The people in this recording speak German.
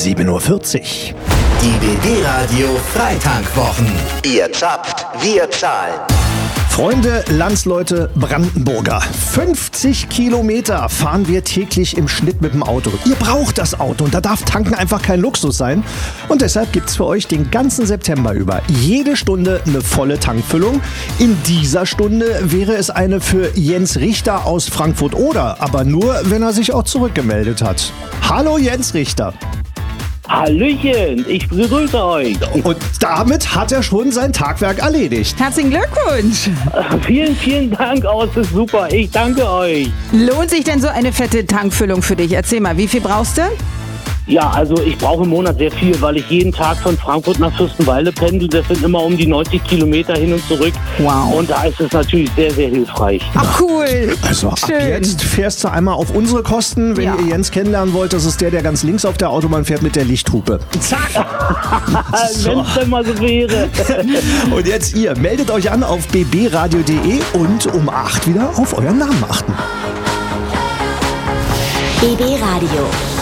7:40 Uhr. Die BB Radio Freitankwwochen. Ihr zapft, wir zahlen. Freunde, Landsleute, Brandenburger. 50 Kilometer fahren wir täglich im Schnitt mit dem Auto. Ihr braucht das Auto und da darf Tanken einfach kein Luxus sein. Und deshalb gibt's für euch den ganzen September über jede Stunde eine volle Tankfüllung. In dieser Stunde wäre es eine für Jens Richter aus Frankfurt-Oder, aber nur, wenn er sich auch zurückgemeldet hat. Hallo Jens Richter. Hallöchen, ich begrüße euch. Und damit hat er schon sein Tagwerk erledigt. Herzlichen Glückwunsch! Vielen, vielen Dank, das ist super. Ich danke euch. Lohnt sich denn so eine fette Tankfüllung für dich? Erzähl mal, wie viel brauchst du? Ja, also ich brauche im Monat sehr viel, weil ich jeden Tag von Frankfurt nach Fürstenwalde pendel. Das sind immer um die 90 Kilometer hin und zurück. Wow. Und da ist es natürlich sehr, sehr hilfreich. Ach cool! Also ab jetzt fährst du einmal auf unsere Kosten, wenn ihr Jens kennenlernen wollt. Das ist der ganz links auf der Autobahn fährt mit der Lichthupe. Zack! Wenn es denn mal so wäre. Und jetzt ihr, meldet euch an auf bbradio.de und um 8 wieder auf euren Namen achten. BB Radio.